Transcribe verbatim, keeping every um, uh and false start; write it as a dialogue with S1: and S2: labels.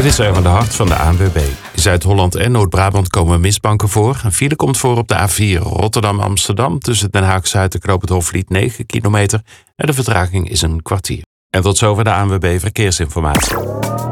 S1: Dit is Erwin de Hart van de A N W B. In Zuid-Holland en Noord-Brabant komen mistbanken voor. Een file komt voor op de A vier Rotterdam-Amsterdam tussen Den Haag-Zuid en Knoopend Hofvliet negen kilometer. En de vertraging is een kwartier. En tot zover de A N W B Verkeersinformatie.